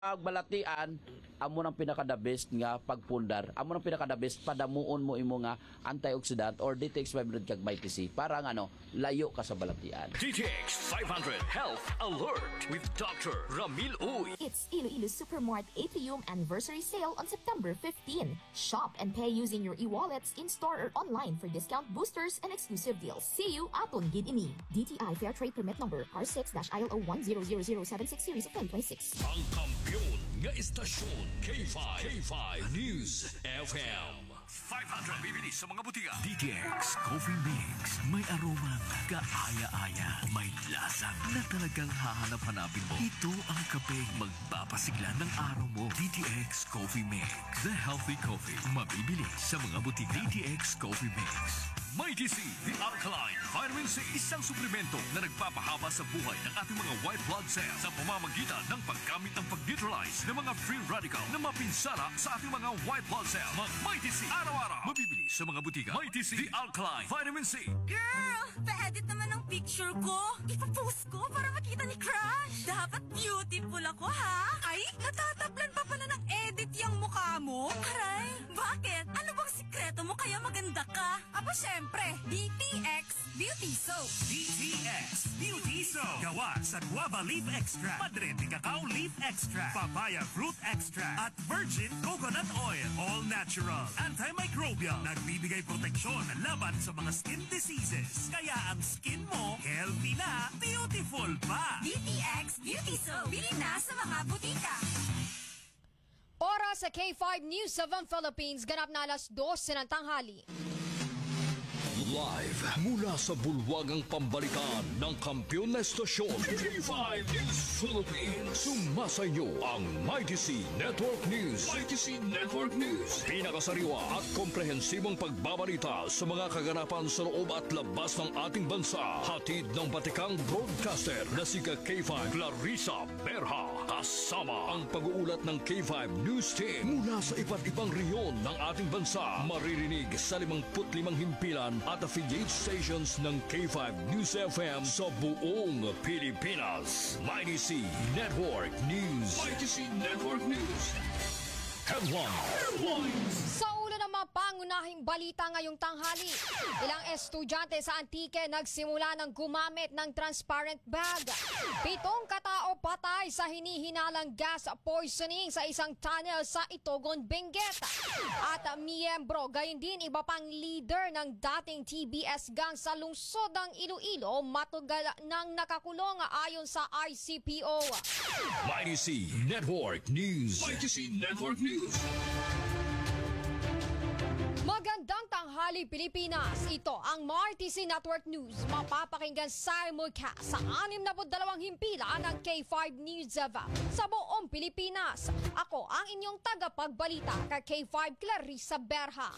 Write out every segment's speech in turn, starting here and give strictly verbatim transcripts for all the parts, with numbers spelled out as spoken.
Balatian, amo nang pinaka-the best nga pagpundar. Amo nang pinaka-the best padamuon mo imo nga antioxidant or D T X five hundred kag vitamin C para nga ano, layo ka sa balatian. D T X five hundred Health Alert with Doctor Ramil Uy. It's Iloilo Supermart Atrium Anniversary Sale on September fifteenth. Shop and pay using your e-wallets in-store or online for discount boosters and exclusive deals. See you aton gid ini. D T I Fair Trade Permit Number R six I L O one zero zero zero seven six Series of twenty twenty-six. Ang kampiyon nga istasyon K five. K five News F M. five hundred bibili sa mga butika. D T X Coffee Mix. May aroma kaaya-aya. May lasa na talagang hahanap-hanapin mo. Ito ang kape magpapasigla ng araw mo. D T X Coffee Mix. The healthy coffee. Mabibili sa mga butika. D T X Coffee Mix. Mighty C, the Alkaline Vitamin C, isang suplemento na nagpapahaba sa buhay ng ating mga white blood cells sa pamamagitan ng paggamit ng pag-neutralize ng mga free radical na mapinsala sa ating mga white blood cells. Mag Mighty C, araw-araw, mabibili sa mga butika. Mighty C, the Alkaline Vitamin C. Girl, pa-edit naman ang picture ko. Ipapost ko para makita ni Crush. Dapat beautiful ako, ha? Ay, natatablan pa pala ng edit yung mukha mo. Aray, bakit? Ano bang sikreto mo kaya maganda ka? Aba, syempre, D T X Beauty Soap. D T X Beauty Soap. Gawa sa guava leaf extract, madre de cacao leaf extract, papaya fruit extract, at virgin coconut oil. All natural, antimicrobial, nagbibigay proteksyon laban sa mga skin diseases. Kaya ang skin mo, healthy na, beautiful pa. D T X Beauty Soap. Bili na sa mga butika. Ora sa K five News of the Philippines, ganap na alas dos ng tanghali. Live mula sa bulwagang pambalitaan ng kampiyon na estasyon K five News Philippines. Sumasayo ang Mighty C Network News. Mighty C Network News. Pinakasariwa at komprehensibong pagbabalita sa mga kaganapan sa loob at labas ng ating bansa. Hatid ng batikang broadcaster na si K five Clarissa Berha. Kasama ang pag-uulat ng K five News Team mula sa iba't ibang reyon ng ating bansa. Maririnig sa limangput limang himpilan at affiliate stations ng K five News F M sa buong Pilipinas. Mighty C Network News. Mighty C Network News. Headline. Headlines. Sa ulo ng mga pangunahing balita ngayong tanghali, ilang estudyante sa Antique nagsimula ng gumamit ng transparent bag. Pitong katao patay sa hinihinalang gas poisoning sa isang tunnel sa Itogon, Benguet. At miyembro, gayon din iba pang leader ng dating T B S gang sa lungsod ng Iloilo matugal nang nakakulong ayon sa I C P O. Mighty C Network News. Mighty C Network News. Magandang tanghali Pilipinas. Ito ang Mighty C Network News. Mapapakinggan simulcast sa anim na dalawang himpilan ng K five News of sa buong Pilipinas. Ako ang inyong tagapagbalita kay K five Clarissa Berha.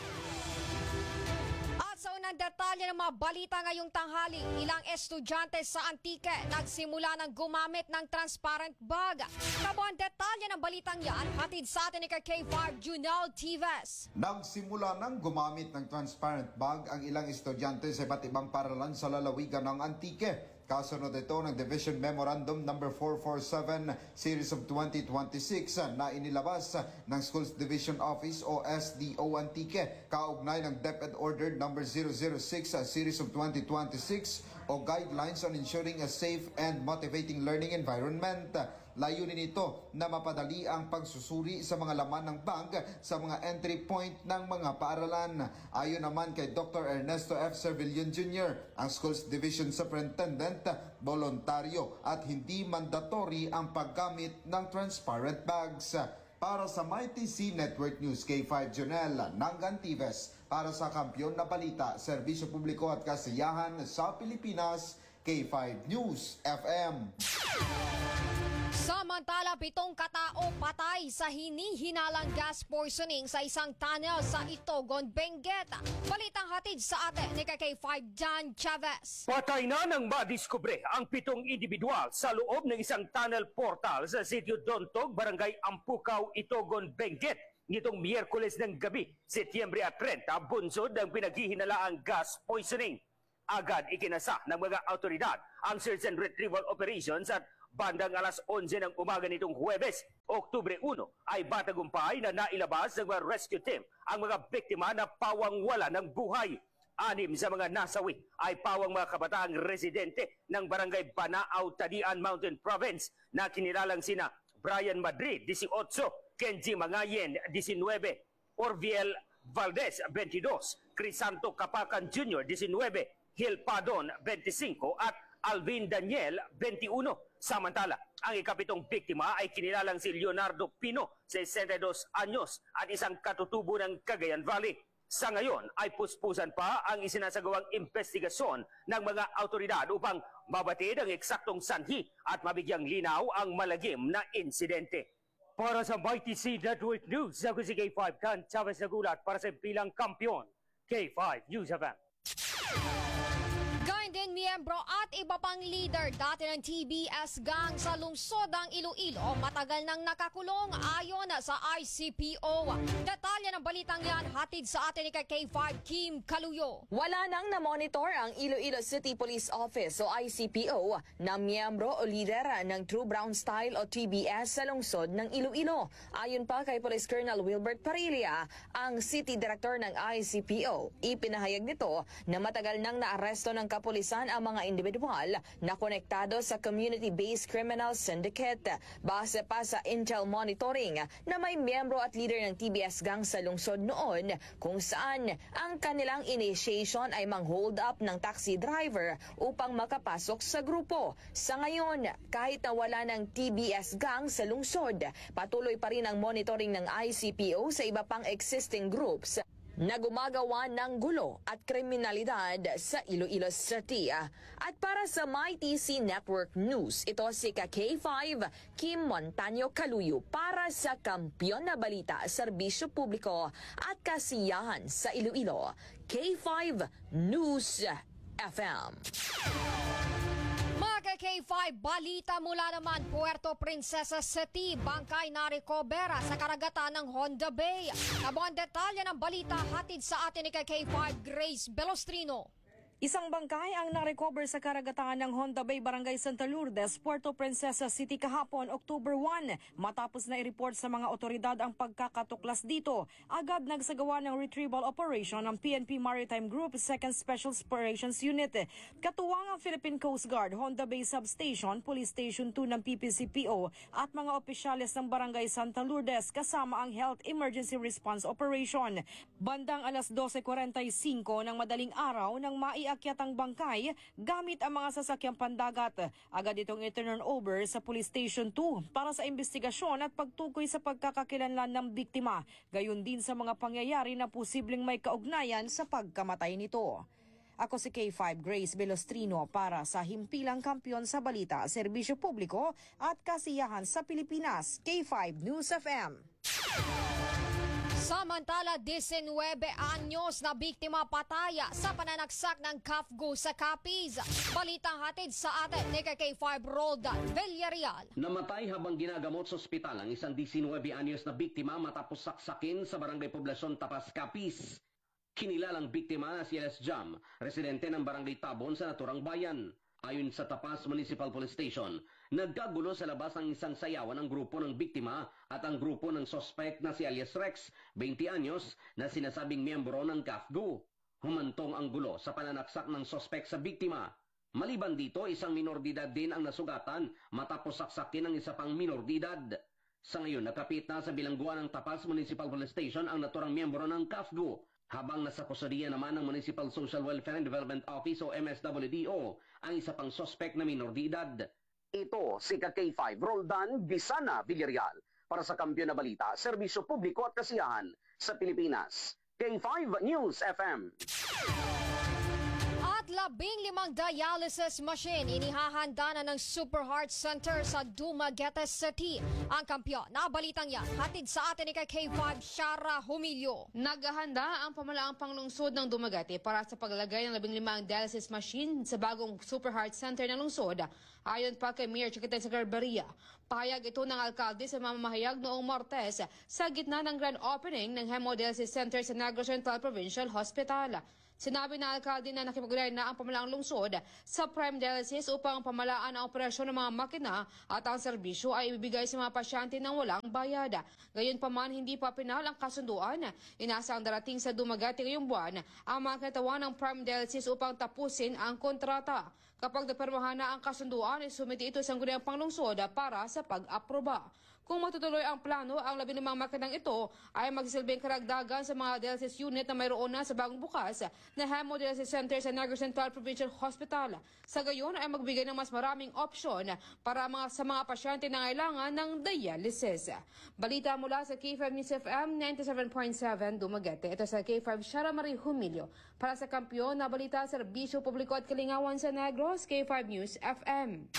Sa unang detalye ng mga balita ngayong tanghali, ilang estudyante sa Antique nagsimula ng gumamit ng transparent bag. Kabuang detalye ng balitang yan, hatid sa atin ni K five Junel Tives. Nagsimula ng gumamit ng transparent bag ang ilang estudyante sa iba't ibang paralan sa lalawigan ng Antique. Kasunod ito ng Division Memorandum number four forty-seven Series of twenty twenty-six na inilabas ng Schools Division Office o S D O Antique kaugnay ng DepEd Order number zero zero six Series of twenty twenty-six o Guidelines on Ensuring a Safe and Motivating Learning Environment. Layunin nito na mapadali ang pagsusuri sa mga laman ng bag sa mga entry point ng mga paaralan. Ayon naman kay Doctor Ernesto F. Servillon Junior, ang Schools Division Superintendent, voluntaryo at hindi mandatory ang paggamit ng transparent bags. Para sa Mighty C Network News, K five Jonel Nangantives, para sa Kampiyon na Balita, Serbisyo Publiko at Kasiyahan sa Pilipinas, K five News F M. Samantala, pitong katao patay sa hinihinalang gas poisoning sa isang tunnel sa Itogon, Benguet. Balitang hatid sa atin ni K five Dan Chavez. Patay na nang madiskubre ang pitong individual sa loob ng isang tunnel portal sa Sitio Dontog, Barangay Ampukaw, Itogon, Benguet. Nitong Miyerkules ng gabi, Setyembre thirty, bunsod ng pinaghihinalaang gas poisoning. Agad ikinasa ng mga autoridad ang search and retrieval operations at bandang alas onse ng umaga nitong Huwebes, Oktubre uno, ay batagumpay na nailabas ng mga rescue team ang mga biktima na pawang wala ng buhay. Anim sa mga nasawi ay pawang mga kabataang residente ng barangay Banaaw, Tadian Mountain Province na kinilalang sina Brian Madrid, eighteen, Kenji Mangayen, nineteen, Orviel Valdez, twenty-two, Crisanto Capacan Junior, nineteen, Gil Padon, twenty-five at Alvin Daniel, twenty-one. Samantala, ang ikapitong biktima ay kinilalang si Leonardo Pino, sesenta y dos anyos at isang katutubo ng Cagayan Valley. Sa ngayon ay puspusan pa ang isinasagawang investigasyon ng mga autoridad upang mabatid ang eksaktong sanhi at mabigyang linaw ang malagim na insidente. Para sa M Y T C Network News, ako si K five Dan Chavez nagulat para sa bilang kampiyon. K five News F M. Gayun din miyembro at iba pang leader dati ng T B S gang sa lungsod ng Iloilo matagal nang nakakulong ayon sa I C P O. Detalye ng balitang yan hatid sa atin ni K five Kim Kaluyo. Wala nang na-monitor ang Iloilo City Police Office o I C P O na miyembro o lider ng True Brown Style o T B S sa lungsod ng Iloilo. Ayon pa kay Police Colonel Wilbert Parilla, ang City Director ng I C P O, ipinahayag nito na matagal nang naaresto ng kapulisan ang mga individual na konektado sa community-based criminal syndicate. Base pa sa intel monitoring na may miyembro at leader ng T B S gang sa lungsod noon kung saan ang kanilang initiation ay mang-hold up ng taxi driver upang makapasok sa grupo. Sa ngayon, kahit na wala ng T B S gang sa lungsod, patuloy pa rin ang monitoring ng I C P O sa iba pang existing groups na gumagawa ng gulo at kriminalidad sa Iloilo City. At para sa M Y T C Network News, ito si K five Kim Montaño Kaluyo para sa Kampiyon na Balita, Serbisyo Publiko at Kasiyahan sa Iloilo. K five News F M. Mga K five, balita mula naman Puerto Princesa City, bangkay na recover sa karagatan ng Honda Bay. Abang detalye ng balita hatid sa atin ni K five Grace Belostrino. Isang bangkay ang narecover sa karagatan ng Honda Bay, Barangay Santa Lourdes, Puerto Princesa City kahapon, October one. Matapos na i-report sa mga otoridad ang pagkakatuklas dito, agad nagsagawa ng retrieval operation ng P N P Maritime Group second Special Operations Unit. Katuwang ang Philippine Coast Guard, Honda Bay Substation, Police Station two ng P P C P O at mga opisyales ng Barangay Santa Lourdes kasama ang Health Emergency Response Operation. Bandang alas twelve forty-five ng madaling araw nang mai akyat ang bangkay gamit ang mga sasakyang pandagat. Agad itong i-turn over sa Police Station two para sa investigasyon at pagtukoy sa pagkakakilanlan ng biktima. Gayon din sa mga pangyayari na posibleng may kaugnayan sa pagkamatay nito. Ako si K five Grace Belostrino para sa Himpilang Kampiyon sa Balita, Serbisyo Publiko at Kasiyahan sa Pilipinas. K five News F M. Samantala, nineteen anyos na biktima pataya sa pananaksak ng C A F G U sa Capiz. Balitang hatid sa atin ni K five Roldan Villarreal. Namatay habang ginagamot sa ospital ang isang nineteen anyos na biktima matapos saksakin sa Barangay Poblasyon Tapas, Capiz. Kinilalang biktima na si Eles Jam, residente ng Barangay Tabon sa naturang bayan. Ayon sa Tapas Municipal Police Station, nagkagulo sa labas ang isang sayawan ng grupo ng biktima at ang grupo ng suspect na si alias Rex, twenty anyos, na sinasabing miyembro ng C A F G U. Humantong ang gulo sa pananaksak ng suspect sa biktima. Maliban dito, isang minor de edad din ang nasugatan matapos saksakin ng isa pang minor de edad. Sa ngayon, nakapit na sa bilangguan ng Tapas Municipal Police Station ang naturang miyembro ng C A F G U. Habang nasa kusodiya naman ng Municipal Social Welfare and Development Office o M S W D O ang isa pang suspect na minor de edad. Ito si K five Roldan Bisana Villarreal para sa Kampiyon na Balita, Serbisyo Publiko at Kasiyahan sa Pilipinas. K five News F M. At labing limang dialysis machine inihahanda na ng Super Heart Center sa Dumaguete City. Ang kampiyon na balitang yan hatid sa atin ni K five Shara Humilio. Naghahanda ang pamalaang panglungsod ng Dumaguete para sa paglagay ng labing limang dialysis machine sa bagong Super Heart Center ng lungsod. Ayon pa kay Mayor Chiquitan Sagarbaria, pahayag ito ng alkalde sa mamamahayag noong Martes sa gitna ng grand opening ng Hemodialysis Center sa Negros Oriental Provincial Hospital. Sinabi na alkalde na nakipag-ugnayan na ang pamalaang lungsod sa Prime Dialysis upang pamalaan ang operasyon ng mga makina at ang serbisyo ay ibibigay sa mga pasyente ng walang bayad. Gayunpaman, hindi pa pinal ang kasunduan. Inasang darating sa Dumaguete ngayong buwan ang mga katawan ng Prime Dialysis upang tapusin ang kontrata. Kapag napirmahan na ang kasunduan, isumiti ito sa Sangguniang Panglungsod para sa pag-aproba. Kung matutuloy ang plano, ang labi limang makinang ito ay magsisilbing karagdagan sa mga dialysis unit na mayroon na sa bagong bukas na Hemodialysis Center sa Negros Central Provincial Hospital. Sa gayon ay magbigay ng mas maraming opsyon para mga, sa mga pasyente na kailangan ng dialysis. Balita mula sa K five News F M ninety-seven point seven Dumaguete. Ito sa K five Shara Marie Humilio. Para sa Kampiyon na Balita, Serbisyo Publiko at Kalingawan sa Negros, K five News F M.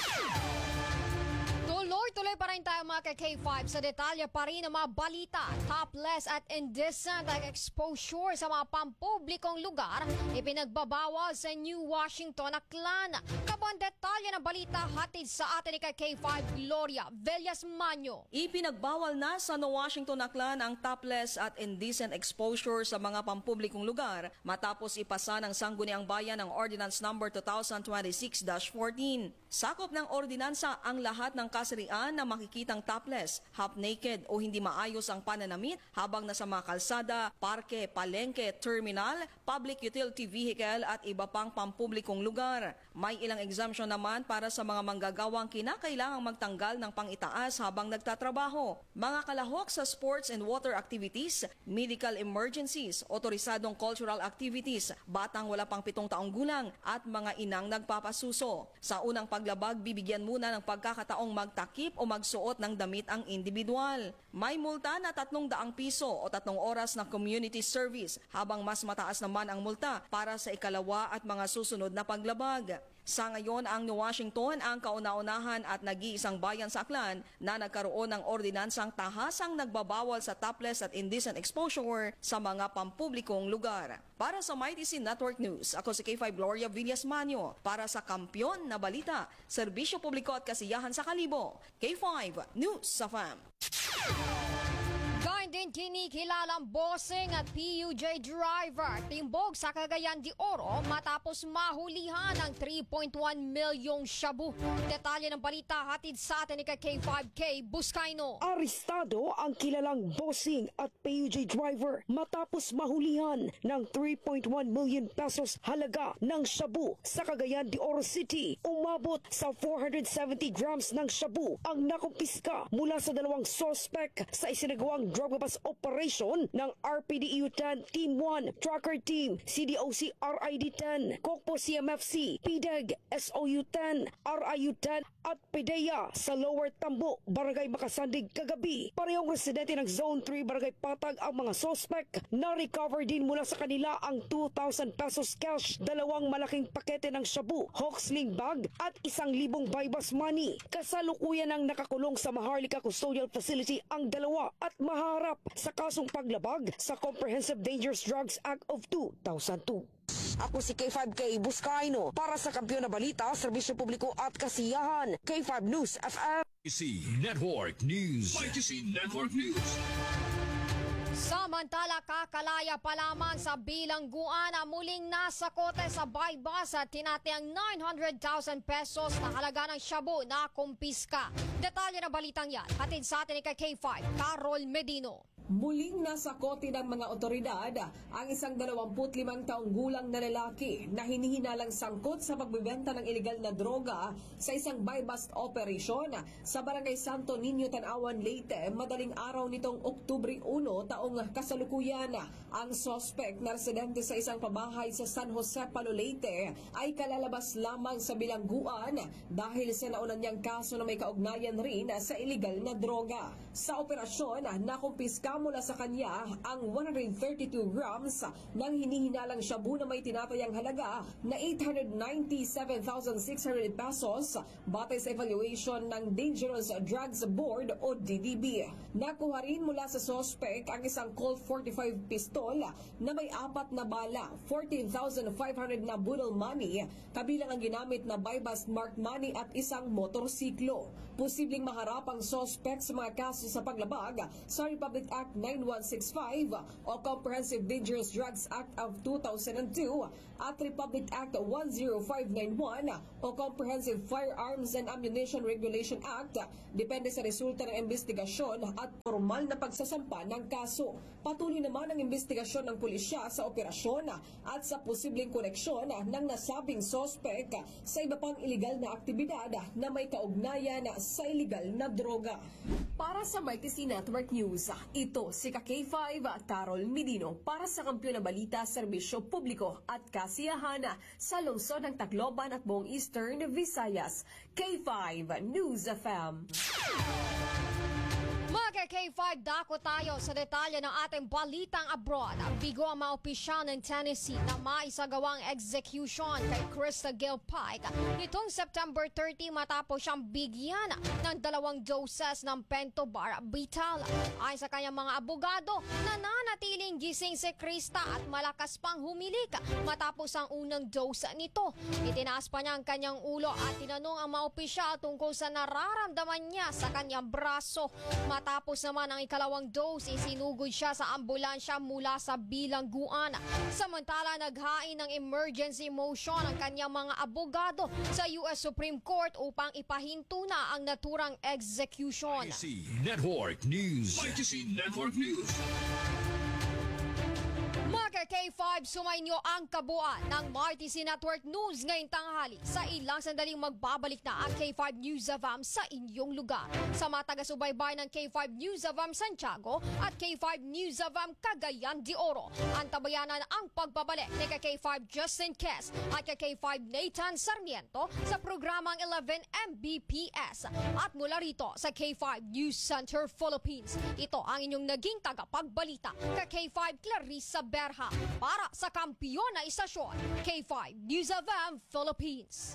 Tuloy-tuloy pa rin tayo mga K five sa detalye pa rin ng mga balita. Topless at indecent exposure sa mga pampublikong lugar ipinagbabawal sa New Washington, Aklan. Kabang detalye ng balita hatid sa atin ni K five Gloria Villasmanyo. Ipinagbawal na sa New Washington, Aklan ang topless at indecent exposure sa mga pampublikong lugar matapos ipasa ng Sangguniang Bayan ng Ordinance Number twenty twenty-six dash fourteen. Sakop ng ordinansa ang lahat ng kasarian na makikitang topless, half-naked o hindi maayos ang pananamit habang nasa mga kalsada, parke, palengke, terminal, public utility vehicle at iba pang pampublikong lugar. May ilang exemption naman para sa mga manggagawang kinakailangang magtanggal ng pangitaas habang nagtatrabaho. Mga kalahok sa sports and water activities, medical emergencies, otorisadong cultural activities, batang wala pang pitong taong gulang at mga inang nagpapasuso. Sa unang paglabag, bibigyan muna ng pagkakataong magtakip o magsuot ng damit ang individual. May multa na tatlong daang piso o tatlong oras na community service habang mas mataas naman ang multa para sa ikalawa at mga susunod na paglabag. Sa ngayon, ang New Washington ang kauna-unahan at nag-iisang bayan sa Aklan na nagkaroon ng ordinansang tahasang nagbabawal sa topless at indecent exposure sa mga pampublikong lugar. Para sa M I T C Network News, ako si K five Gloria Villasmanyo. Para sa Kampiyon na Balita, Serbisyo Publiko at Kasiyahan sa Kalibo, K five News sa F A M. Gayun din kinikilalang bossing at P U J driver timbog sa Cagayan de Oro matapos mahulihan ng three point one milyong shabu. Detalye ng balita hatid sa atin ni K five K Buscaino. Arestado ang kilalang bossing at P U J driver matapos mahulihan ng three point one million pesos halaga ng shabu sa Cagayan de Oro City. Umabot sa four hundred seventy grams ng shabu ang nakumpiska mula sa dalawang sospek sa isinagawang drug bust operation ng R P D E U ten Team one, Tracker Team, C D O C R I D ten, Kokpo C M F C, P D E G, S O U ten, R I U ten at PDEA sa Lower Tambo, Barangay Makasandig kagabi. Parehong residente ng Zone three, Barangay Patag ang mga sospek. Na-recover din mula sa kanila ang two thousand pesos cash, dalawang malaking pakete ng shabu, Hawksling bag at isang libong buy-bus money. Kasalukuyan ang nakakulong sa Maharlika Custodial Facility ang dalawa at maharap sa kasong paglabag sa Comprehensive Dangerous Drugs Act of two thousand two. Ako si K five K Buscaino para sa Kampiyon na Balita, Serbisyo Publiko at Kasiyahan, K five News F M. M I T C Network News. M I T C Network News. Samantala, kakalaya pa lamang sa bilangguan na muling nasa kote sa buy-bus at tinatayang nine hundred thousand pesos na halaga ng shabu na kumpiska. Detalye ng balitang yan, hatid sa atin ni K five, Carol Medino. Muling nasa kote ng mga otoridad ang isang dalawampu't limang taong gulang na lalaki na hinihinalang sangkot sa pagbebenta ng ilegal na droga sa isang buy-bust operation sa Barangay Santo Niño, Tanawan, Leyte, madaling araw nitong Oktubre one taong kasalukuyan. Ang suspect na residente sa isang pabahay sa San Jose, Palo, Leyte ay kalalabas lamang sa bilangguan dahil sa naunan niyang kaso na may kaugnayan rin sa ilegal na droga. Sa operasyon, nakumpiska mula sa kanya ang one hundred thirty-two grams ng hinihinalang shabu na may tinatayang halaga na eight hundred ninety-seven thousand six hundred pesos batay sa evaluation ng Dangerous Drugs Board o D D B. Nakuha rin mula sa suspect ang isang Colt forty-five pistol na may apat na bala, fourteen thousand five hundred na budol money, kabilang ang ginamit na buy-bust marked money at isang motorsiklo. Posibleng maharap ang suspect sa mga kaso sa paglabag sa Republic Act Act nine one six five o Comprehensive Dangerous Drugs Act of two thousand two at Republic Act one oh five nine one o Comprehensive Firearms and Ammunition Regulation Act, depende sa resulta ng investigasyon at formal na pagsasampa ng kaso. Patuloy naman ang investigasyon ng pulisya sa operasyon at sa posibleng koneksyon ng nasabing sospek sa iba pang iligal na aktibidad na may kaugnayan sa iligal na droga. Para sa Mighty C Network News, ito si K five Carol Medino para sa Kampiyon na Balita, Serbisyo Publiko at Kasiyahan sa lungsod ng Tacloban at buong Eastern Visayas. K five News F M. Mga K five, dako tayo sa detalye ng ating balitang abroad. Ang bigo ang mga opisyal ng Tennessee na maisagawang execution kay Krista Gil Pike nitong September thirty matapos siyang bigyan ng dalawang doses ng pentobarbital. Ayon sa kanyang mga abogado, nananatiling gising si Krista at malakas pang humilik matapos ang unang dose nito. Itinaas pa niya ang kanyang ulo at tinanong ang mga opisyal tungkol sa nararamdaman niya sa kanyang braso. Matapos naman ang ikalawang dose, isinugod siya sa ambulansya mula sa bilangguan. Samantala, naghain ng emergency motion ang kanyang mga abogado sa U S Supreme Court upang ipahinto na ang naturang execution. I T C Network News. I T C Network News. Mga K five, sumainyo ang kabuuan ng R T C Network News ngayong tanghali. Sa ilang sandaling magbabalik na ang K five News of A M sa inyong lugar. Sa mga taga-subaybay ng K five News of A M Santiago at K five News of A M Cagayan de Oro, antabayanan ang pagbabalik ni K five Justin Kes at K five Nathan Sarmiento sa programang eleven M B P S. At mula rito sa K five News Center Philippines, ito ang inyong naging tagapagbalita, K five Clarissa Berha para sa kampiyon na istasyon, K five News of A M Philippines.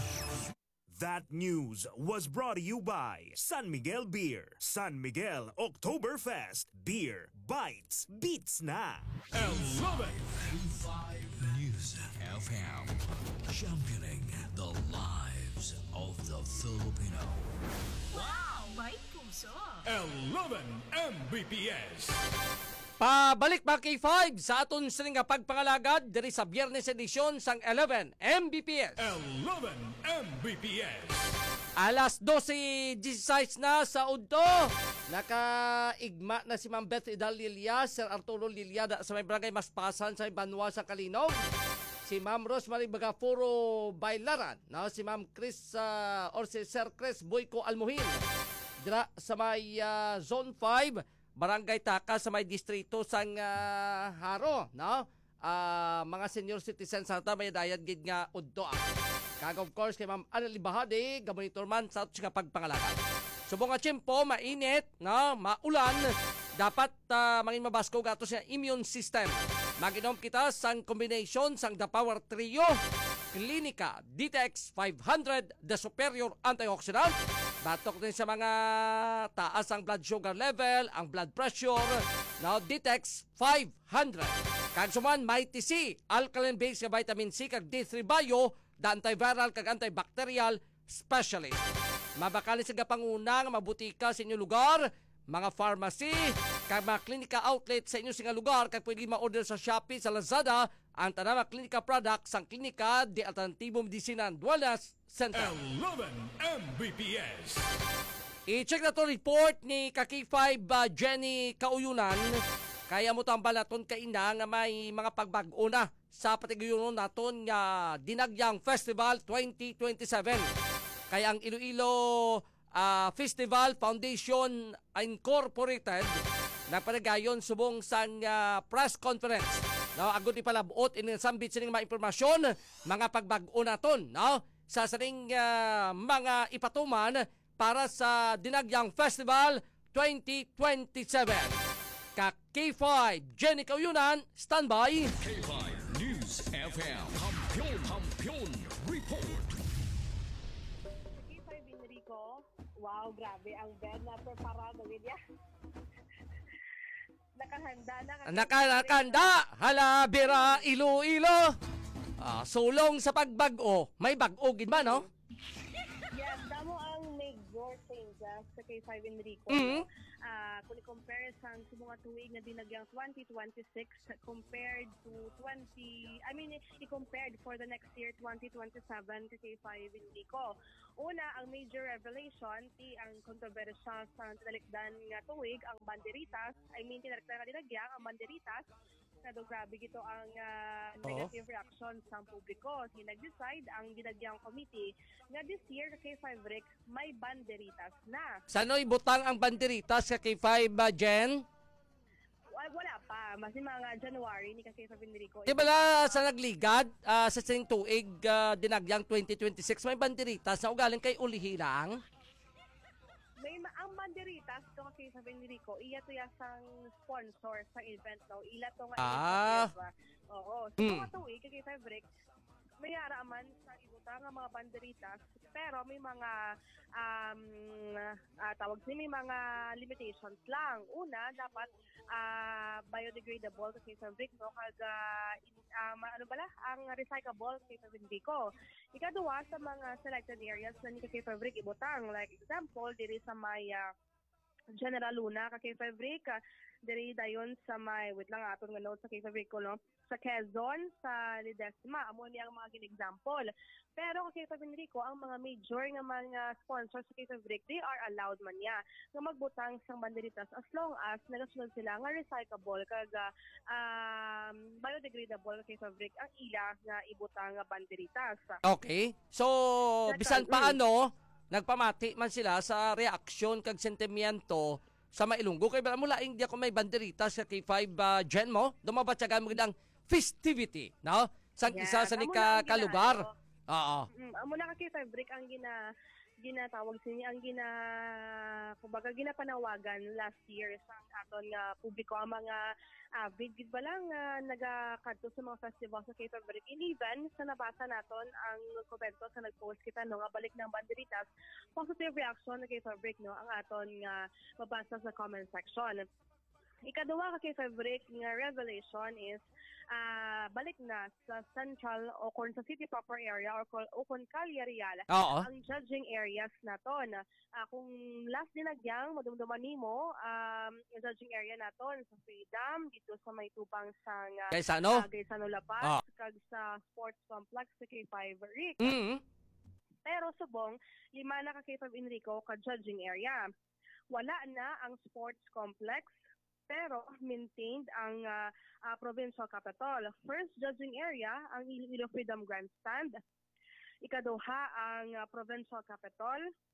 That news was brought to you by San Miguel Beer. San Miguel Oktoberfest. Beer bites beats na. eleven five News F M. Championing the lives of the Filipino. Wow, may puso. eleven M B P S. Pabalik pa K five sa aton sining nga pagpangalagad diri sa Biyernes edisyon sang eleven M B P S. eleven M B P S. Alas dose dieciséis na sa udto. Nakaigma na si Ma'am Beth Idal Lilia, Sir Arturo Liliada sa may barangay Maspasan sa Banwa sa Kalinog. Si Ma'am Rosemary Bagafuro Bailaran, no? Si Ma'am Chris uh, or si Sir Chris Boyko Almuhin. Dira sa may uh, Zone five, Barangay Taka sa may distrito sang uh, Haro, no? Uh, mga senior citizens sa ta may dayad gid nga udto. Kag of course kay Ma'am Anneli Bahade, gamonitor man sa ato nga pagpangalaga. Subong nga tiyempo, mainit, no? Maulan, dapat uh, mangin mabasko gato sa immune system. Maginom kita sang combination sang The Power Trio, Clinica D T X five hundred, The Superior Antioxidant. Batok din sa mga taas ang blood sugar level, ang blood pressure. Now, D T X five hundred. Kagsuman, Mighty C, alkaline-based nga vitamin C, kag D three Bio, the antiviral kag antibacterial specialist. Mabakali sa gapanguna nga mabutika sa inyong lugar, mga pharmacy, kag mga klinika outlet sa inyong singa lugar, kag pwede ma-order sa Shopee, sa Lazada, ang tanang mga klinika products, ang klinika de Alternativo Medicina and Wellness Center. eleven M B P S. I-check na to report ni K five uh, Jenny Kauyunan. Kaya mo tambal naton kaina nga may mga pagbag-o na sa patiguyunon naton nga Dinagyang Festival twenty twenty-seven. Kaya ang Iloilo uh, Festival Foundation Incorporated nagpanigayon subong sang uh, press conference. No, agud ipalabuot in sambit sining mga impormasyon, mga pagbag-o naton, no? Sa saning uh, mga ipatuman para sa Dinagyang Festival twenty twenty-seven. Ka K five Jenny Kauyunan, standby. K five News F M. Kampiyon, kampiyon, report. K five Enrico, wow, grabe ang bed na preparado niya. Nakahanda na. Nakalakanda, halabira, Iloilo. Ah, sulong sa pagbag-o. May bag-o gid ba, no? Yes, damo ang major changes sa K five Enrico. Mm-hmm. Uh, kung comparison sa mga tuig na dinagyang twenty twenty-six compared to twenty, I mean, i-compared for the next year, twenty twenty-seven to K five Enrico. Una, ang major revelation, ti ang kontrobersya sa tinalikdan nga tuig, ang banderitas, I mean, tinalikdan nga dinagyang ang banderitas, Kado grabe gito ang uh, negative oh. reaction sa publiko. Si nag-decide ang ginagyang committee nga this year K five Rick may banderitas na. Sano'y butang ang banderitas sa K five uh, Jen? Wala pa. Mas mga January ni K five Enrico. Di ba la sa nagligad uh, sa sing tuig uh, dinagyang twenty twenty-six may banderitas na ugaling kay ulihilang? May ang banderitas to kay sa Enrico, iya to yasang sponsor sa event no. Ila to nga ah. event. Oo. So mm. mga tuig kay five Rick may araman sa ibutang nga mga banderitas pero may mga um, uh, tawag ni may mga limitations lang. Una, dapat uh, biodegradable kasi sa brick no kag uh, um, ano bala ang recyclable kasi sa Enrico. Ikaduwa sa mga selected areas na ni kay Fabric ibutang, like example diri sa may uh, General Luna kay Fabric, uh, diri dayon sa may wait lang aton nga note sa kay Fabric ko no sa Quezon, sa Ledesma, amo ni ang mga example. Pero kay Enrico, ang mga major nga mga sponsors sa K five Rick, they are allowed man niya nga magbutang sang banderitas as long as nagasunod sila nga recyclable kag um, biodegradable kay K five Rick ang ila nga ibutang nga banderitas. Okay. So, bisan paano, nagpamati man sila sa reaksyon kag sentimiento sa mailunggo. Kaya ba mo laing di ako may banderitas sa K five uh, Gen mo? Dumabatsagan mo ang festivity, no? Sang yeah, isa sa ni ka, kalugar. Oo. Mm, amo na ka K five Rick ang gina ginatawag sini ang gina kumbaga ginapanawagan last year sa aton nga publiko ang mga uh, big ba lang uh, nagakadto sa mga festival sa K five Rick. And even sa nabasa naton ang komento sa nag-post kita no nga balik ng banderitas, positive reaction ng K five Rick no ang aton nga mabasa sa comment section. Ikaduwa ka K five Rick nga revelation is uh, balik na sa central o kung sa city proper area or kung Calle Real ang judging areas naton. Uh, kung last dinagyang madumduman nimo um, yung judging area naton sa Freedom dito sa may tubang sa uh, Gaisano, uh, Gaisano La Paz oh. kag sa sports complex sa K five Rick. Mm-hmm. Pero subong lima na ka K five Enrico ka judging area. Wala na ang sports complex pero maintained ang uh, uh, provincial capital. First judging area ang Iloilo Freedom Grandstand. Ikaduha ang uh, provincial capital,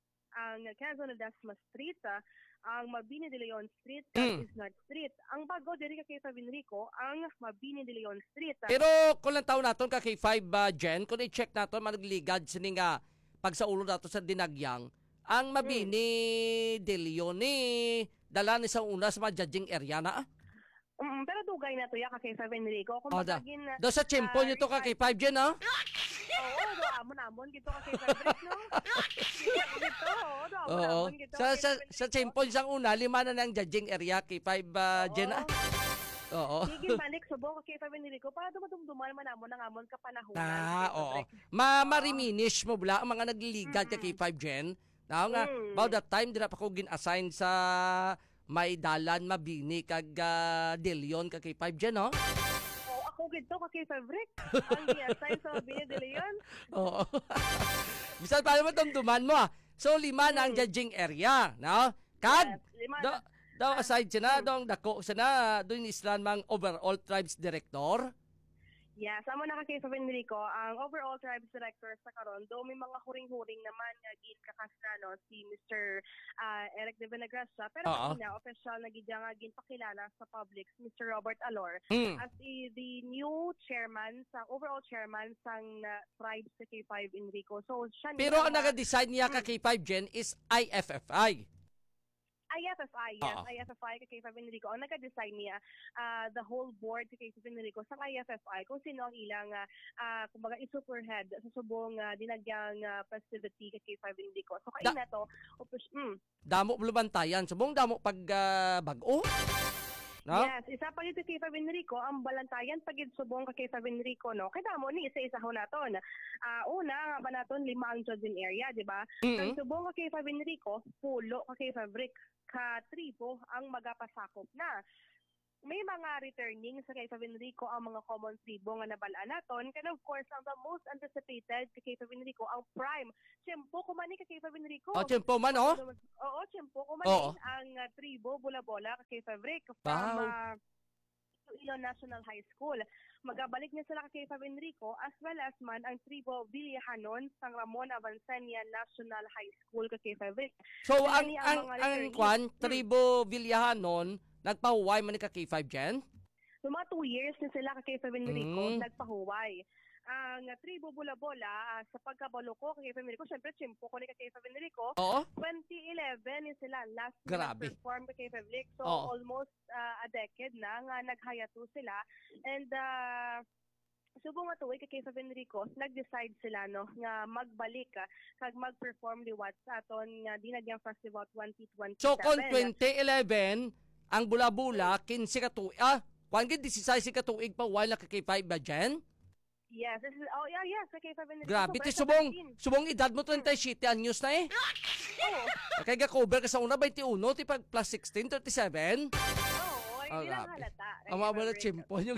ang Quezon Ledesma Street, uh, ang Mabini de Leon Street, mm. Isnard Street. Ang bago diri ka K five Enrico ang Mabini de Leon Street. Pero kung lang taon naton ka K five uh, Gen, kung i-check naton managligad sini nga pagsaulo nato sa dinagyang ang Mabini mm. de Leon ni dala ni sa una sa mga judging area na ah. Um, pero dugay na to ya ka K five Enrico. Kung oh, da. bagagin do sa chimpo uh, nito ka K five Gen ah. Oo, do amon-amon gito ka K five Rick no. Gito, do amon-amon gito. Sa sa sa chimpo sang una lima na nang judging area K five uh, Gen ah. Oo. Sige balik subo ka K five Enrico para dumadumduman man amon nang amon ka panahon. Ah, oo. Ma mariminish mo bula ang mga nagliligad mm-hmm. ka K five Gen. Now nga, mm. about that time, di na pa ko gin-assign sa may dalan, mabini, kag uh, De Leon, kag K five Gen, no? Oo, ako gito, kag K five Rick. Ang i-assign sa mabini, De Leon. Oo. Bisan pa naman dumduman mo, ah. So, lima mm. na ang judging area, no? Kag, yes, lima do, daw aside siya na, mm. dong dako siya na, doon islan mang overall tribes director. Yes, amo na ka K five Enrico, ang overall tribes director sa karon, do may mga huring-huring naman nga gin kakasano si Mister Uh, Eric De Venegrasa, pero uh-huh. na official na gidya nga ginpakilala sa public Mister Robert Alor mm. as the, the new chairman sa overall chairman sang uh, tribes sa K five Enrico. So siya pero ang naga-design niya ka K five Gen is I F F I. I F F I, yes. Uh-huh. I F F I kay K five Enrico. Ang nag-design niya, uh, the whole board kay K five Enrico sa I F F I, kung sino ang ilang, uh, kumbaga, i-superhead sa subong uh, dinagyang uh, festivity kay K five Enrico. So, kain da- na to. Opus- mm. Damo blubantayan. Subong damo pag uh, bag-o? No? Yes, isa pa yun kay Fab Enrico, ang balantayan pagid subong kay Fab Enrico, no? Kaya mo ni isa-isa ho naton. Ah, una nga ba naton lima ang judging area, di ba? Mhm. Kag subong kay Fab Enrico, pulo kay Fabric, ka tribo ang magapasakop na. May mga returning sa kay Fab Enrico ang mga common tribo nga nabalaan naton. And of course, ang the most anticipated kay Fab Enrico, ang prime. Tiyempo kumani kay Fab Enrico. Oh, tiyempo man, oh. Oo, tiyempo kumani Oo. ang uh, tribo Bula-Bola kay Fabric from Wow. uh, Iloilo National High School. Magabalik niya sila kay Fab Enrico as well as man ang tribo Villahanon sa Ramon Avancenia National High School kay Fabric. So, ang, Kani ang, mga ang returning- kwan, tribo Villahanon, nagpahuway man ni ka K five Gen? So mga two years na sila kay Fab Enrico, Mm. nagpahuway. Ang uh, tribo Bula-Bola, uh, sa pagkabalo ko kay Fab Enrico, syempre chimpo ko ni kay Fab Enrico. Oo. twenty eleven is sila last Grabe. perform kay Fab Enrico. So Oo. almost uh, a decade na nga naghayato sila. And uh, subong nga tuwi kay Fab Enrico, nag-decide sila no nga magbalik uh, kag mag-perform liwat sa aton nga Dinagyang Festival twenty twenty-seven. So, kung twenty eleven, ang Bula-Bula, kinsi ka tuig, ah, kung gid sixteen ka tuig pa, wala ka K five ba dyan? Yes, this is, oh yeah, yes, kay Fab Enrico. Grabe, So, ti first subong, seventeen. subong edad mo twenty-seven anyos na eh. Oo. Kaya ga-cover ka sa una, twenty-one, ti pag plus sixteen, thirty-seven. Oo, Oh, hindi lang grabe. halata. Ang mga wala chimpo yung...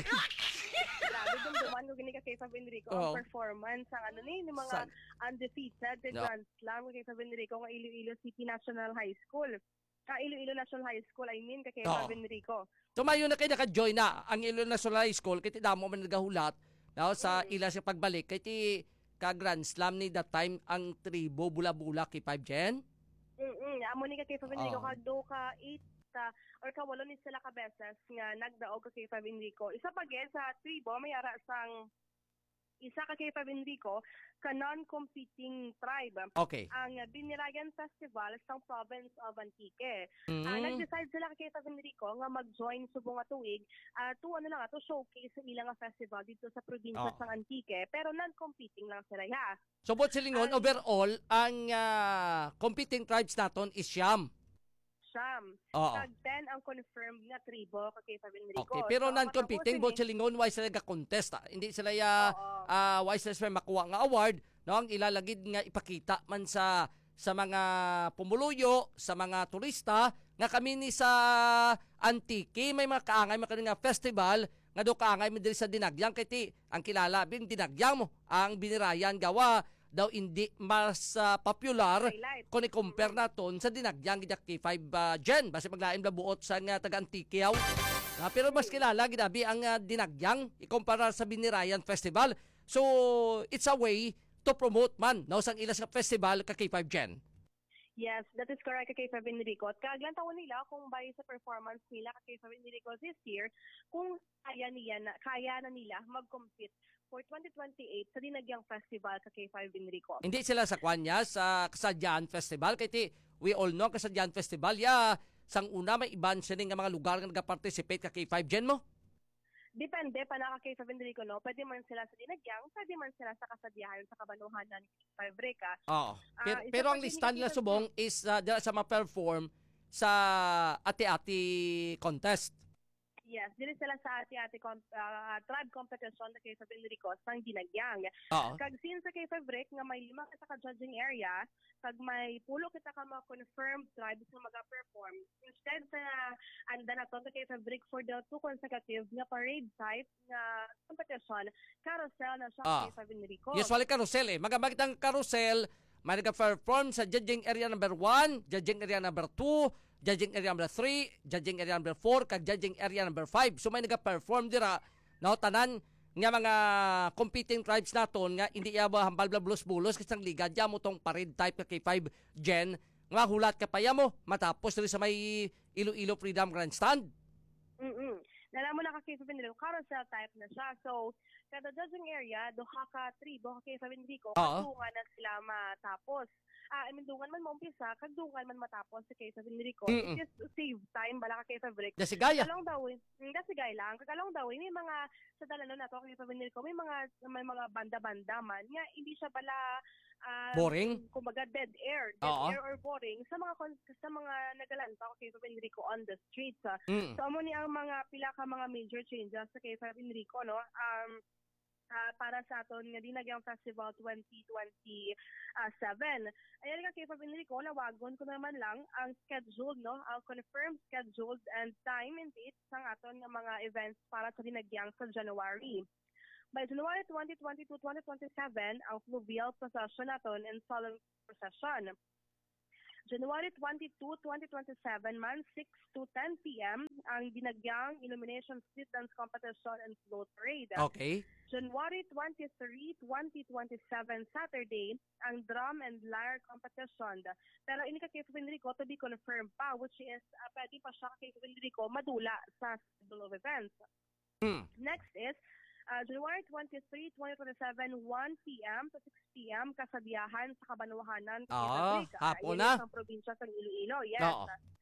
Grabe, dumduman ko gini ka kay Fab Enrico Oo. ang performance ang ano ni, ni mga San- undefeated sa No. Grand Slam kay Fab Enrico nga Iloilo City National High School. Ah, Iloilo National High School, I mean, kay Oo. Fab Enrico. Tumayo na kayo naka-join na ang Iloilo National High School, kaya damo man nagahulat na sa ila siya pagbalik, kaya ti ka-Grand Slam ni that time ang tribo Bula-Bula K five Gen. Mm-mm, amo ni ka kay Fab Enrico, Oo. kagdo ka eight ka, or kawalo ni sila ka beses nga nagdaog ka kay Fab Enrico. Isa pa gid sa tribo, may ara sang isa ka kay Fab Enrico ka non-competing tribe. Okay. Ang Binirayan Festival sa province of Antique. Mm. Ah, nag-decide sila kay Fab Enrico nga mag-join subong nga tuig uh, to ano lang to showcase sa ilang nga festival dito sa probinsya Oh. sa Antique, pero non-competing lang sila ha. So, bot silingon, overall, ang ah, competing tribes naton is Siam. Siyam. Oo. Tag ten ang confirmed nga tribo kay Fab Enrico. Okay, pero So, non-competing, matapos bot silingon, why sila ga-contest? Ah. Hindi sila ya, ah, why sila sila makuha nga award, no? Ang ilalagid nga ipakita man sa sa mga pumuluyo, sa mga turista, nga kami ni sa Antique, may mga kaangay, mga nga festival, nga do kaangay mo diri sa Dinagyang, kaya ti, ang kilala, bin Dinagyang mo, ang binirayan gawa, daw hindi mas ah, popular kung i-compare naton sa Dinagyang gida K five uh, Gen basi maglaim la buot sa nga taga Antiquiao. Ah, pero mas kilala gidabi ang uh, Dinagyang ikumpara sa Binirayan Festival. So it's a way to promote man no sang ilas nga festival ka K five Gen. Yes, that is correct kay Fab Enrico. At kaglan taon nila kung by sa performance nila kay Fab Enrico this year, kung kaya niya na, kaya na nila mag-compete for twenty twenty-eight sa Dinagyang Festival kay Fab Enrico. Hindi sila sa kwanya sa Kasadyan Festival kay ti we all know Kasadyan Festival ya sang una may iban sila nga mga lugar nga nagaparticipate ka K five Gen mo. Depende pa na kay Fab Enrico, no? Pwede man sila sa Dinagyang, pwede man sila sa Kasadyahan, sa Kabanuhanan, kay Breka. Oo. Pero, Ah, isa pero pa ang din lista nila nakikita- subong is uh, dila sa ma-perform sa ati-ati contest. Yes, dili sila sa ati-ati com- ah, tribe competition na kay Fab Enrico sa Dinagyang. Oo. Kag since sa kay Fab Break nga may lima kita ka judging area, kag may pulo kita ka mga confirmed tribes nga maga-perform. Instead sa anda na to kay Fab Break for the two consecutive nga parade type nga competition, carousel na siya Ah. kay Fab Enrico. Usually carousel eh. Magambagit ang carousel, may nag-perform sa judging area number one, judging area number two, judging area number three, judging area number four, kag judging area number five. So may nag-perform dira, no, tanan nga mga competing tribes naton nga hindi iya ba hambal bla bulos-bulos kasi ang liga diya mo tong parade type ka K five Gen nga hulat ka pa ya mo matapos diri sa may Iloilo Freedom Grandstand. Mm-mm. Nalaman na ka kay Fab Enrico, carousel type na siya. So, kada judging area, duha ka tribo kay Fab Enrico, Oo. kadungan na sila matapos. Ah, I mean, dungan man maumpisa, kadungan man matapos sa kay Fab Enrico. Mm-mm. It is to save time, bala ka kay Fab Enrico. Dasigaya. Kalong daw, eh. Mm, dasigay lang. Kakalong daw, eh, may mga, sa dalano na to kay Fab Enrico, may mga, may mga banda-banda man, nga hindi siya bala um, Boring? kumbaga dead air, dead Oo. air or boring sa mga kon- sa mga nagalanta kay Five Enrico on the streets. ah. Mm. So amo ni ang mga pila ka mga major changes sa kay Five Enrico no. Um ah, para sa aton nga Dinagyang Festival twenty twenty-seven. Ayan nga kay Five Enrico, nawagon ko naman lang ang scheduled no, ang confirmed scheduled and time and date sang aton nga mga events para sa Dinagyang sa January. By January twenty twenty-two to twenty twenty-seven, ang fluvial procession naton and solemn procession. January twenty-second, twenty twenty-seven man, six to ten p.m. ang Dinagyang Illumination Street Dance Competition and Float Parade. Okay. January twenty-third, twenty twenty-seven, Saturday, ang Drum and Lyre Competition. Pero ini ka kay Enrico to be confirmed pa, which is uh, pwede pa siya kay Enrico madula sa schedule of events. Mm. Next is uh, January twenty-third, twenty twenty-seven, one p.m. to six p.m. kasabiyahan sa Kabanwahanan. Ah, hapon na. Sa probinsya ng Iloilo. Yes. Oo.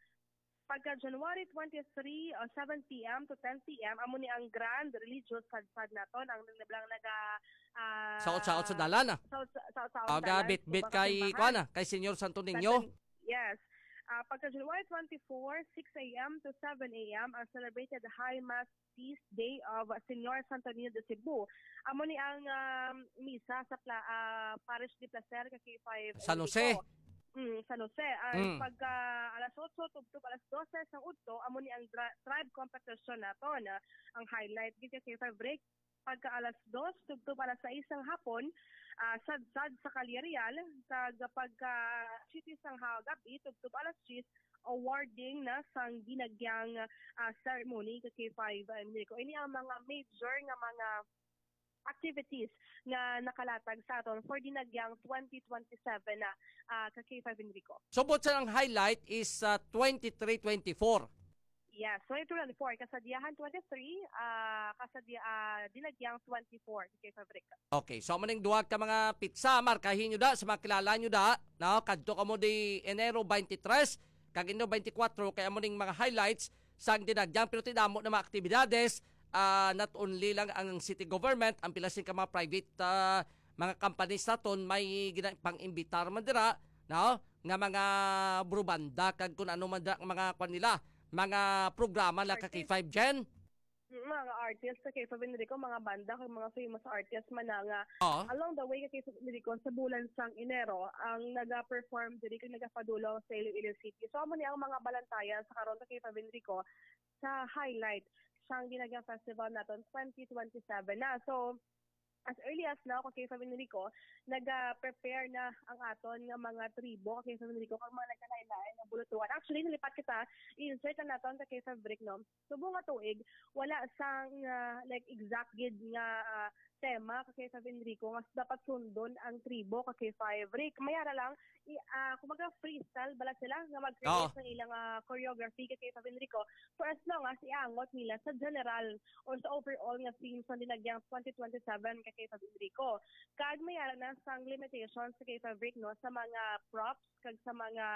Pagka January twenty-third, uh, seven p.m. to ten p.m. amo ni ang grand religious sadsad naton ang naglang naga uh, Saot-saot sa dalan ah. Saot saot sa Aga bit-bit kay kuan ah, kay Senyor Santo Niño. Yes. Uh, pagka January twenty-fourth, six a.m. to seven a.m. ang celebrated High Mass Feast Day of Senyor Santo Niño de Cebu. Amo ni ang um, misa sa pla, uh, Parish de Placer kay five San Jose. Mm, San Jose. Ang Mm. pagka alas otso tugtog alas dose sa udto amo ni ang dra- tribe competition naton. Uh, ang highlight gid kay five break pagka alas dos tugtog alas sais ng hapon uh, sad-sad sa Calyarial kag pagka city sang gabi tugtog alas diyes awarding na sang Dinagyang uh, ceremony kay five Enrico. Ini ang mga major nga mga activities nga nakalatag sa aton for Dinagyang twenty twenty-seven na uh, kay five Enrico. So bot sa ang highlight is uh, twenty-three twenty-four. Yes, twenty twenty-four kasadiyahan twenty-three, uh, kasadya uh, Dinagyang twenty-four kay Fabric. Okay, so maning duha ka mga pizza markahin nyo da sa mga kilala nyo da, no? Kadto ka mo di Enero twenty-three, kag Enero twenty-four kay amo ning mga highlights sang Dinagyang pero tinamo na mga aktibidades. Uh, not only lang ang city government, ang pilasin ka mga private uh, mga companies naton may gina- pang-imbitar man dira, no? Nga mga brubanda kag kun ano man dira ang mga kwan nila, mga programa la ka kay five Gen. Mga artists sa kay Five Enrico, mga banda kag mga famous artists man na nga Oo. along the way kay Five Enrico sa bulan sang Enero ang naga-perform diri kay nagapadulong sa Iloilo City. So amo ni ang mga balantayan sa karon kay Five Enrico sa highlight sang Dinagyang Festival naton twenty twenty-seven na. So as early as now kay Five Enrico naga-prepare na ang aton nga mga tribo kay Five Enrico kag mga nagkalain-lain nga bulutuan. Actually nilipat kita insert na naton kay Fabric no. Subong nga tuig wala sang uh, like exact gid nga uh, tema kay Five Enrico nga dapat sundon ang tribo kay Fabric. Mayara lang i, uh, kumaga freestyle bala sila nga mag-create Oh. ng ilang uh, choreography kay Five Enrico for as long as iangot nila sa general or sa overall nga theme sa Dinagyang twenty twenty-seven kay Five Enrico. Kag mayara na sang limitations sa kay Fabric no sa mga props kag sa mga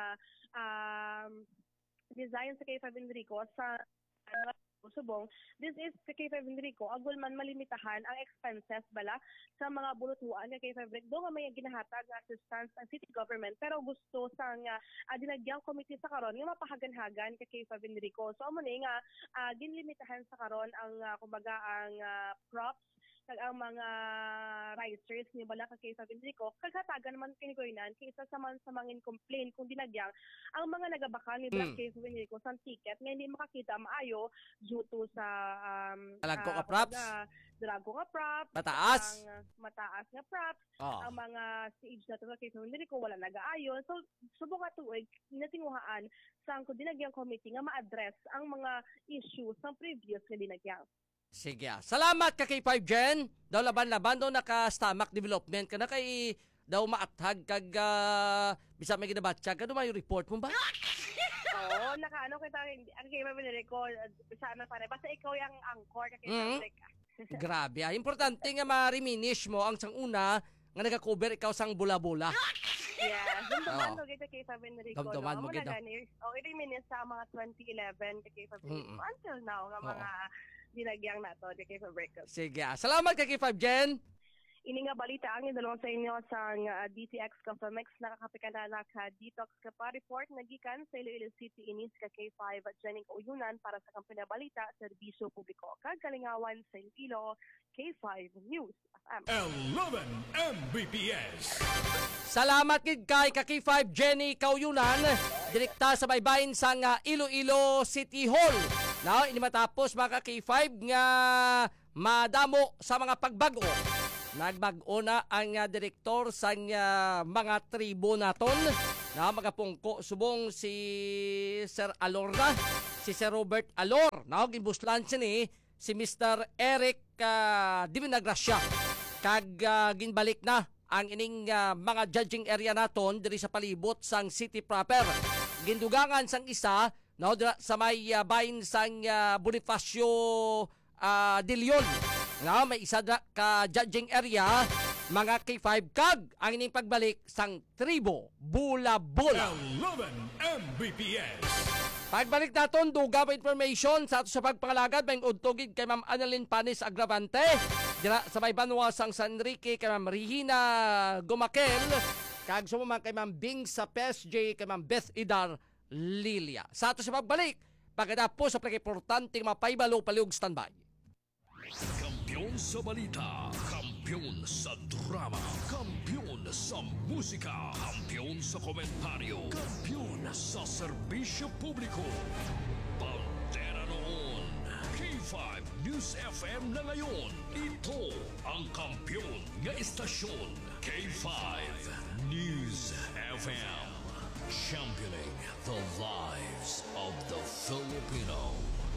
um, design sa kay Five Enrico sa uh, subong. This is sa kay Five Enrico agul man malimitahan ang expenses bala sa mga bulutuan nga kay Five Enrico do nga may ginahatag nga assistance ang city government pero gusto sang uh, Dinagyang committee sa karon nga mapahagan-hagan kay Five Enrico. So amo ni nga uh, ginlimitahan sa karon ang uh, kumbaga ang uh, props kag ang mga risers ni bala kay Five Enrico kag hatagan naman kini koinan kay isa sa man sa mga complain kung Dinagyang ang mga nagabakal ni Black Mm. kay Five Enrico sa ticket nga hindi makakita maayo due to sa um Talagko ah, ka props. kumbaga, drago nga props Mataas. ang uh, mataas nga props Oh. ang mga stage na to kay Five Enrico wala nagaayon so subong nga tuig natinguhaan sa ang Dinagyang committee nga ma-address ang mga issues sa previous nga Dinagyang. Sige. ah. Salamat ka kay five Gen. Daw laban-laban daw naka-stomach development ka na kay daw maathag kag uh, bisa may ginabatsa ka. Daw may report mo ba? Oo, nakaano kita ang kay Five Enrico sana pare basta ikaw yung anchor kay Mhm. Five Enrico. Grabe ah. Importante nga ma-reminish mo ang sang una nga nag-cover ikaw sang bula-bula. Yeah, dumduman Oo. to kita kay Five Enrico. Dumduman mo no? kita. O, ito minutes sa mga twenty eleven kay Five Enrico. Mm-mm. Until now, nga mga Dinagyang nato kay Five Enrico. Sige. ah. Salamat ka kay five Gen. Ini nga balita ang idalong sa inyo sa uh, D T X Coffee Mix nakakapikana ka detox ka pa report nagikan sa Iloilo City inis ka K five Jenny Uyunan para sa kampanya balita serbisyo publiko kagalingawan sa Iloilo K five News F M. eleven M B P S. Salamat gid kay ka K five Jenny Kauyunan direkta sa baybayin sa nga Iloilo City Hall. Now, ini matapos mga ka K five nga madamo sa mga pagbago. Nagbago na ang uh, direktor sa uh, mga tribo naton na mga pungko subong si Sir Alorda, si Sir Robert Alor. Na gimbuslan siya ni si Mister Eric uh, Divinagracia. Kag uh, ginbalik na ang ining uh, mga judging area naton diri sa palibot sang city proper. Gindugangan sang isa no sa may uh, bayin sang uh, Bonifacio uh, de Leon. Na may isa na ka judging area mga K five kag ang ining pagbalik sang tribo Bula-Bula. eleven M B P S. Pagbalik naton duga pa information sa ato sa pagpangalagad may udtogid kay Ma'am Annalyn Panis Agravante dira sa may banwa sang San Enrique kay Ma'am Regina Gumakel kag sumama kay Ma'am Bing sa P S J kay Ma'am Beth Idar Lilia. Sa ato sa pagbalik pagkatapos sa pagimportanteng mapaybalo paliog standby. Kampiyon sa balita, kampiyon sa drama, kampiyon sa musika, kampiyon sa komentaryo, kampiyon sa serbisyo publiko. Pantera noon, K five News F M na ngayon. Ito ang kampiyon nga istasyon, K five News F M. Championing the lives of the Filipino.